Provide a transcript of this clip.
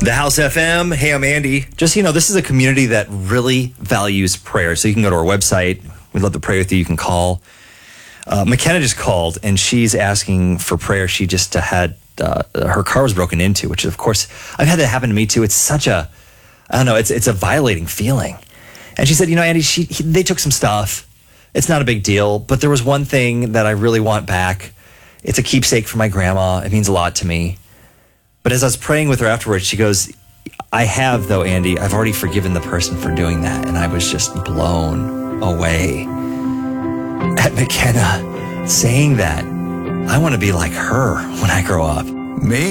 The House FM. Hey, I'm Andy. Just so you know, this is a community that really values prayer. So you can go to our website. We'd love to pray with you. You can call. McKenna just called, and she's asking for prayer. She just had her car was broken into, which, of course, I've had that happen to me, too. It's such a, I don't know, it's a violating feeling. And she said, you know, Andy, they took some stuff. It's not a big deal, but there was one thing that I really want back. It's a keepsake for my grandma. It means a lot to me. But as I was praying with her afterwards, she goes, I have, though, Andy. I've already forgiven the person for doing that. And I was just blown away at McKenna saying that. I want to be like her when I grow up. May